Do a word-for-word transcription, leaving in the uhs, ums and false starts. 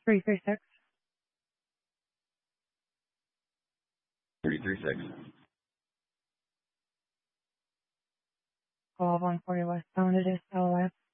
three three six. three three six. twelve one forty West Bound, it is L O S.